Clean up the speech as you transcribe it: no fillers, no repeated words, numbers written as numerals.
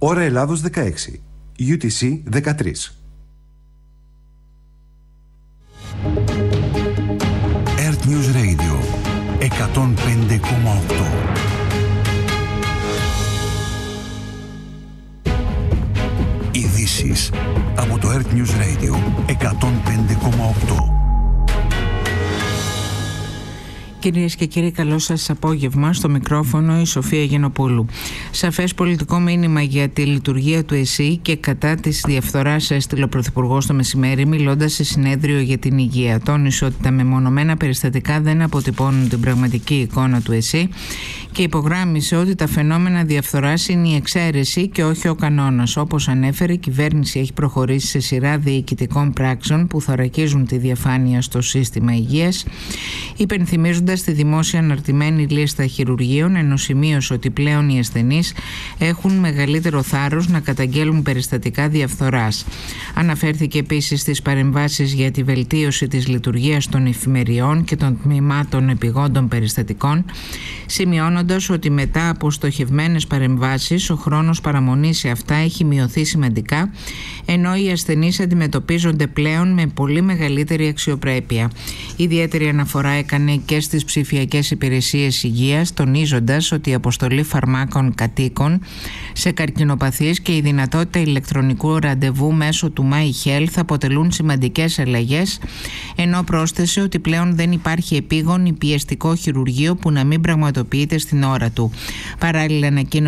Ώρα Ελλάδος 16. UTC 13. Earth News Radio 105,8. Ειδήσεις από το Earth News Radio 105,8. Κυρίες και κύριοι, καλό σας απόγευμα. Στο μικρόφωνο η Σοφία Γενοπούλου. Σαφές πολιτικό μήνυμα για τη λειτουργία του ΕΣΥ και κατά της διαφθοράς έστειλε ο Πρωθυπουργός το μεσημέρι, μιλώντας σε συνέδριο για την υγεία. Τόνισε ότι τα μεμονωμένα περιστατικά δεν αποτυπώνουν την πραγματική εικόνα του ΕΣΥ και υπογράμμισε ότι τα φαινόμενα διαφθοράς είναι η εξαίρεση και όχι ο κανόνας. Όπως ανέφερε, η κυβέρνηση έχει προχωρήσει σε σειρά διοικητικών πράξεων που θωρακίζουν τη διαφάνεια στο σύστημα υγείας, υπενθυμίζοντας στη δημόσια αναρτημένη λίστα χειρουργείων, ενώ σημείωσε ότι πλέον οι ασθενείς έχουν μεγαλύτερο θάρρος να καταγγέλουν περιστατικά διαφθοράς. Αναφέρθηκε επίσης στις παρεμβάσεις για τη βελτίωση της λειτουργίας των εφημεριών και των τμήματων επιγόντων περιστατικών, σημειώνοντας ότι μετά από στοχευμένες παρεμβάσεις ο χρόνος παραμονής σε αυτά έχει μειωθεί σημαντικά, ενώ οι ασθενείς αντιμετωπίζονται πλέον με πολύ μεγαλύτερη αξιοπρέπεια. Ιδιαίτερη αναφορά έκανε και στις ψηφιακές υπηρεσίες υγείας, τονίζοντας ότι η αποστολή φαρμάκων κατοίκων σε καρκινοπαθείς και η δυνατότητα ηλεκτρονικού ραντεβού μέσω του MyHealth αποτελούν σημαντικές αλλαγές, ενώ πρόσθεσε ότι πλέον δεν υπάρχει επίγον ή πιεστικό χειρουργείο που να μην πραγματοποιείται στην ώρα του. Παράλληλα, ανακοίνωσε